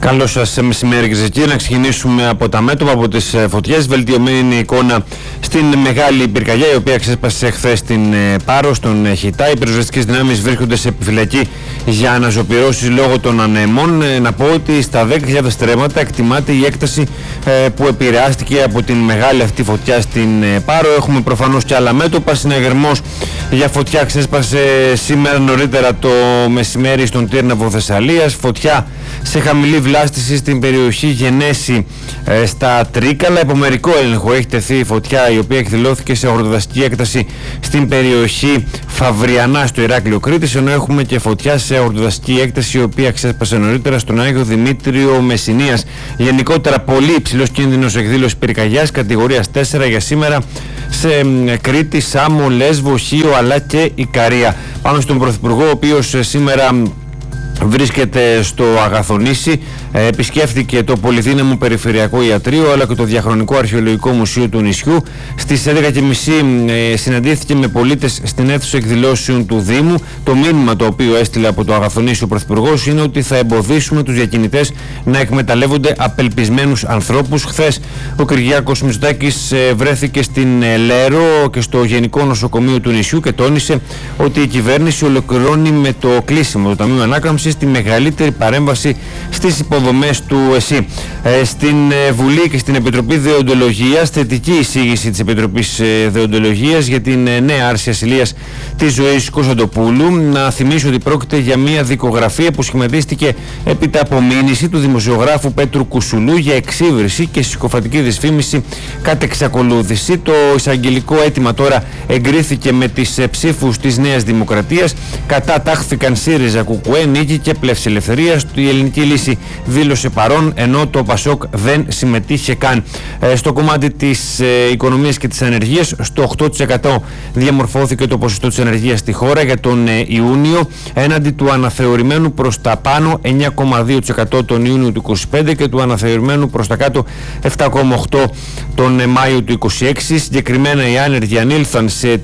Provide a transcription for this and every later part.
Καλό σας μεσημέρι, κυρίες και κύριοι. Να ξεκινήσουμε από τα μέτωπα, από τις φωτιές. Βελτιωμένη εικόνα στην μεγάλη πυρκαγιά, η οποία ξέσπασε χθες στην Πάρο, στον Χιτά. Οι πυροσβεστικές δυνάμεις βρίσκονται σε επιφυλακή για αναζωπυρώσεις λόγω των ανέμων. Να πω ότι στα 10.000 στρέμματα εκτιμάται η έκταση που επηρεάστηκε από την μεγάλη αυτή φωτιά στην Πάρο. Έχουμε προφανώς και άλλα μέτωπα. Συναγερμός για φωτιά ξέσπασε σήμερα νωρίτερα το μεσημέρι στον Τύρναβο Θεσσαλίας. Φωτιά σε χαμηλή βλάστηση στην περιοχή Γενέση στα Τρίκαλα. Υπό μερικό έλεγχο έχει τεθεί η φωτιά, η οποία εκδηλώθηκε σε ορδοδασική έκταση στην περιοχή Φαβριανά στο Ηράκλειο Κρήτης, ενώ έχουμε και φωτιά σε ορδοδασική έκταση, η οποία ξέσπασε νωρίτερα στον Άγιο Δημήτριο Μεσσηνίας. Γενικότερα πολύ υψηλός κίνδυνος εκδήλωση πυρκαγιάς κατηγορίας 4 για σήμερα σε Κρήτη, Σάμο, Λέσβο, Χίο αλλά και Ικαρία. Πάμε στον Πρωθυπουργό, ο οποίος σήμερα βρίσκεται στο Αγαθονήσι, επισκέφθηκε το πολυδύναμο Περιφερειακό Ιατρείο αλλά και το Διαχρονικό Αρχαιολογικό Μουσείο του νησιού. Στις 11.30 συναντήθηκε με πολίτες στην αίθουσα εκδηλώσεων του Δήμου. Το μήνυμα το οποίο έστειλε από το Αγαθονήσι ο Πρωθυπουργός είναι ότι θα εμποδίσουμε τους διακινητές να εκμεταλλεύονται απελπισμένους ανθρώπους. Χθες ο Κυριάκος Μητσοτάκης βρέθηκε στην Λέρο και στο Γενικό Νοσοκομείο του νησιού και τόνισε ότι η κυβέρνηση ολοκληρώνει με το κλείσιμο του Ταμείου Ανάκαμψης τη μεγαλύτερη παρέμβαση στις υποδομές του ΕΣΥ. Στην Βουλή και στην Επιτροπή Δεοντολογίας, θετική εισήγηση της Επιτροπής Δεοντολογίας για την νέα άρση ασυλίας της Ζωής Κωνσταντοπούλου. Να θυμίσω ότι πρόκειται για μια δικογραφία που σχηματίστηκε επί από μήνυση του δημοσιογράφου Πέτρου Κουσουλού για εξύβριση και συκοφαντική δυσφήμιση κατ' εξακολούθηση. Το εισαγγελικό αίτημα τώρα εγκρίθηκε με τις ψήφους της Νέας Δημοκρατίας. Κατά τάχθηκαν ΣΥΡΙΖΑ, ΚΚΕ, Νίκη και Πλεύση Ελευθερίας. Η Ελληνική Λύση δήλωσε παρόν, ενώ το ΠΑΣΟΚ δεν συμμετείχε καν. Στο κομμάτι της οικονομίας και της ανεργίας, στο 8% διαμορφώθηκε το ποσοστό της ανεργίας στη χώρα για τον Ιούνιο, έναντι του αναθεωρημένου προς τα πάνω 9,2% τον Ιούνιο του 2025 και του αναθεωρημένου προς τα κάτω 7,8% τον Μάιο του 2026. Συγκεκριμένα οι άνεργοι ανήλθαν σε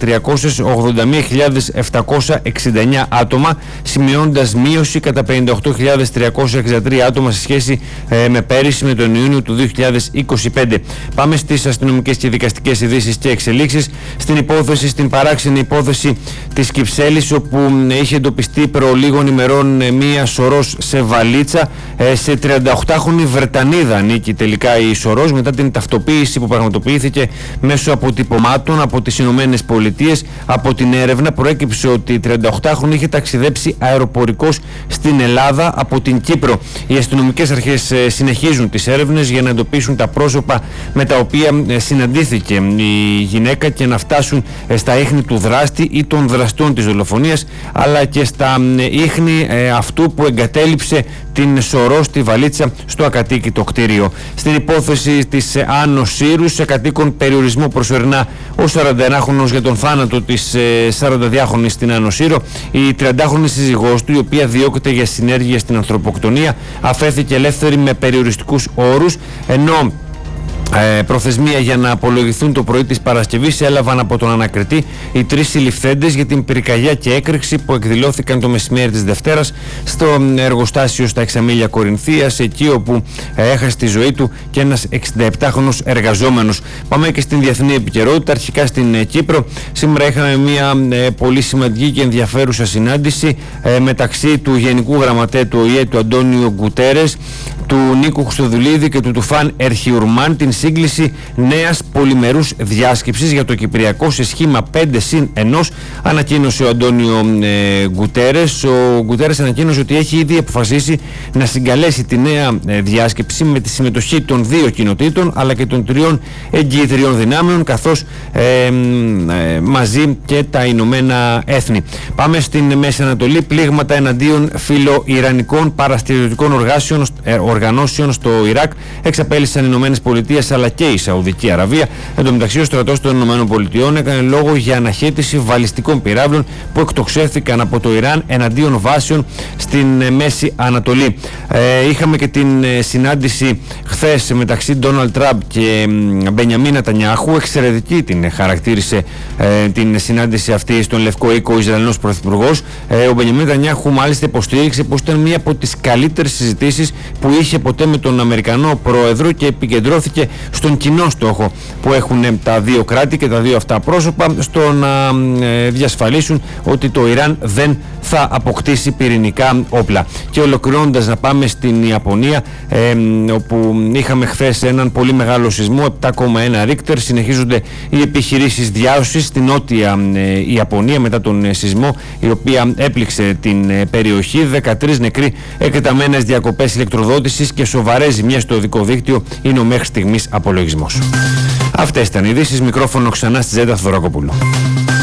381.769 άτομα, σημειώνοντας μείωση κατά 58.363 άτομα σε σχέση με πέρυσι, με τον Ιούνιο του 2025. Πάμε στις αστυνομικές και δικαστικές ειδήσεις και εξελίξεις. Στην παράξενη υπόθεση της Κυψέλης, όπου είχε εντοπιστεί προ λίγων ημερών μία σωρός σε βαλίτσα. Σε 38χρονη Βρετανίδα ανήκει τελικά η σωρός, μετά την ταυτοποίηση που πραγματοποιήθηκε μέσω αποτυπωμάτων από τις Ηνωμένες Πολιτείες. Από την έρευνα προέκυψε ότι η 38χρονη είχε ταξιδέψει αεροπορικώς στην Ελλάδα από την Κύπρο. Οι αστυνομικές αρχές συνεχίζουν τις έρευνες για να εντοπίσουν τα πρόσωπα με τα οποία συναντήθηκε η γυναίκα και να φτάσουν στα ίχνη του δράστη ή των δραστών της δολοφονίας, αλλά και στα ίχνη αυτού που εγκατέλειψε την σωρό στη βαλίτσα στο ακατοίκητο κτίριο. Στην υπόθεση της Άνω Σύρου, σε κατοίκον περιορισμό προσωρινά ο 41χρονος για τον θάνατο της 42χρονης στην Άνω Σύρο, η 30χρονη σύζυγός του, η οποία διώκεται για συνέργεια στην ανθρωποκτονία, αφέθηκε ελεύθερη με περιοριστικούς όρους, ενώ προθεσμία για να απολογηθούν το πρωί της Παρασκευής έλαβαν από τον ανακριτή οι τρεις συλληφθέντες για την πυρκαγιά και έκρηξη που εκδηλώθηκαν το μεσημέρι της Δευτέρας στο εργοστάσιο στα Εξαμήλια Κορινθίας, εκεί όπου έχασε τη ζωή του και ένας 67χρονος εργαζόμενος. Πάμε και στην διεθνή επικαιρότητα, αρχικά στην Κύπρο. Σήμερα είχαμε μια πολύ σημαντική και ενδιαφέρουσα συνάντηση μεταξύ του Γενικού Γραμματέα του ΟΗΕ, του Αντώνιο Γκουτέρες, του Νίκου Χρυστοδουλίδη και του Τουφάν Ερχιουρμάν, την σύγκληση νέας πολυμερούς διάσκεψης για το Κυπριακό σε σχήμα 5+1, ανακοίνωσε ο Αντώνιο Γκουτέρες. Ο Γκουτέρες ανακοίνωσε ότι έχει ήδη αποφασίσει να συγκαλέσει τη νέα διάσκεψη με τη συμμετοχή των δύο κοινοτήτων αλλά και των τριών εγγυητριών δυνάμεων, καθώς μαζί και τα Ηνωμένα Έθνη. Πάμε στην Μέση Ανατολή. Πλήγματα εναντίον φιλοϊρανικών παραστηριωτικών οργανώσεων στο Ιράκ εξαπέλυσαν οι Ηνωμένες Πολιτείες αλλά και η Σαουδική Αραβία. Εν τω μεταξύ, ο στρατός των Ηνωμένων Πολιτειών έκανε λόγο για αναχέτηση βαλιστικών πυράβλων που εκτοξεύθηκαν από το Ιράν εναντίον βάσεων στην Μέση Ανατολή. Είχαμε και την συνάντηση χθες μεταξύ Ντόναλντ Τραμπ και Μπενιαμίν Νετανιάχου. Εξαιρετική την χαρακτήρισε την συνάντηση αυτή στον Λευκό Οίκο ο Ισραηλινός Πρωθυπουργός. Ο Μπενιαμίν Νετανιάχου μάλιστα υποστήριξε πως ήταν μία από τις καλύτερες συζητήσεις που είχε είχε ποτέ με τον Αμερικανό πρόεδρο και επικεντρώθηκε στον κοινό στόχο που έχουν τα δύο κράτη και τα δύο αυτά πρόσωπα, στο να διασφαλίσουν ότι το Ιράν δεν θα αποκτήσει πυρηνικά όπλα. Και ολοκληρώνοντας, να πάμε στην Ιαπωνία, όπου είχαμε χθες έναν πολύ μεγάλο σεισμό, 7,1 Ρίχτερ. Συνεχίζονται οι επιχειρήσεις διάσωσης στην νότια Ιαπωνία μετά τον σεισμό, η οποία έπληξε την περιοχή. 13 νεκροί, εκτεταμένες διακοπές ηλεκτροδότησης και σοβαρές ζημιές στο οδικό δίκτυο είναι ο μέχρι στιγμής απολογισμός. Αυτές ήταν οι ειδήσεις. Μικρόφωνο ξανά στη Ζέντα Θοδωρακοπούλου.